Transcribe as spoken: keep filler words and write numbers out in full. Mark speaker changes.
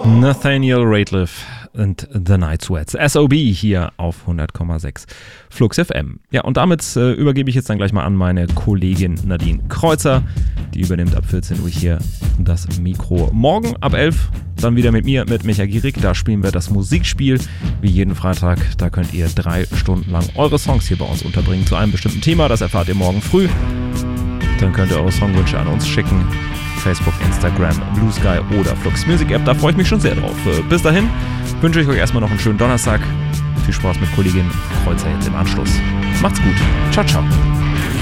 Speaker 1: Nathaniel Rateliff und The Night Sweats. S O B hier auf hundert Komma sechs Flux F M. Ja, und damit äh, übergebe ich jetzt dann gleich mal an meine Kollegin Nadine Kreuzer. Die übernimmt ab vierzehn Uhr hier das Mikro. Morgen ab elf dann wieder mit mir, mit Micha Gierig. Da spielen wir das Musikspiel wie jeden Freitag. Da könnt ihr drei Stunden lang eure Songs hier bei uns unterbringen zu einem bestimmten Thema. Das erfahrt ihr morgen früh. Dann könnt ihr eure Songwünsche an uns schicken. Facebook, Instagram, Blue Sky oder Flux Music App. Da freue ich mich schon sehr drauf. Bis dahin wünsche ich euch erstmal noch einen schönen Donnerstag. Viel Spaß mit Kollegin Kreuzer jetzt im Anschluss. Macht's gut. Ciao, ciao.